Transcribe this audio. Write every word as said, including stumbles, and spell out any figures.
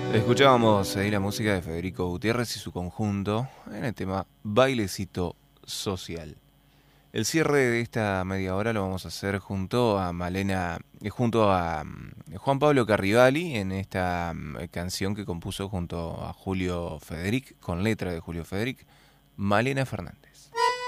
Escuchábamos ahí la música de Federico Gutiérrez y su conjunto en el tema Bailecito Social. El cierre de esta media hora lo vamos a hacer junto a Malena, eh, junto a mm, Juan Pablo Carrivali en esta mm, canción que compuso junto a Julio Federic, con letra de Julio Federic, Malena Fernández.